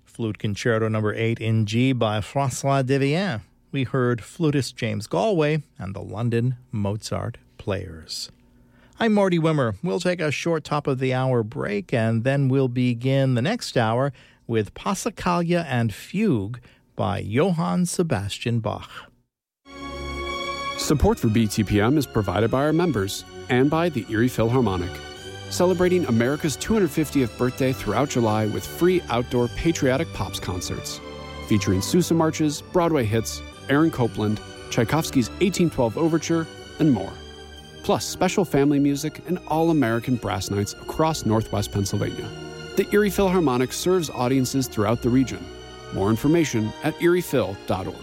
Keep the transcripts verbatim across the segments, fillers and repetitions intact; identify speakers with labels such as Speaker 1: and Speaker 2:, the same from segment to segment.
Speaker 1: Flute Concerto Number eight in G by François Devienne. We heard flutist James Galway and the London Mozart Players. I'm Marty Wimmer. We'll take a short top-of-the-hour break, and then we'll begin the next hour with Passacaglia and Fugue by Johann Sebastian Bach.
Speaker 2: Support for B T P M is provided by our members and by the Erie Philharmonic, celebrating America's two hundred fiftieth birthday throughout July with free outdoor patriotic pops concerts, featuring Sousa marches, Broadway hits, Aaron Copland, Tchaikovsky's eighteen twelve Overture, and more. Plus special family music and all-American brass nights across Northwest Pennsylvania. The Erie Philharmonic serves audiences throughout the region. More information at erie phil dot org.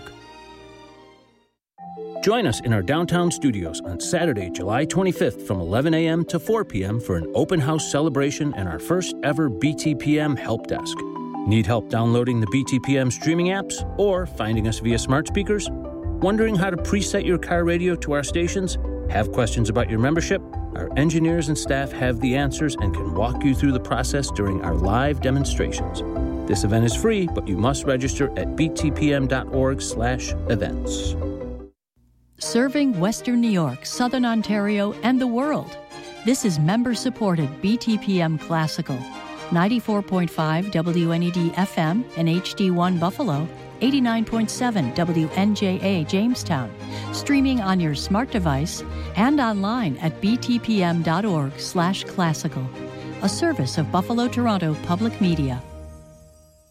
Speaker 3: Join us in our downtown studios on Saturday, July twenty-fifth from eleven a.m. to four p.m. for an open house celebration and our first ever B T P M help desk. Need help downloading the B T P M streaming apps or finding us via smart speakers? Wondering how to preset your car radio to our stations? Have questions about your membership? Our engineers and staff have the answers and can walk you through the process during our live demonstrations. This event is free, but you must register at b t p m dot org slash events.
Speaker 4: Serving Western New York, Southern Ontario, and the world. This is member-supported B T P M Classical. ninety-four point five W N E D F M and H D one Buffalo, eighty-nine point seven W N J A Jamestown, streaming on your smart device and online at b t p m dot org slash classical, a service of Buffalo Toronto Public Media.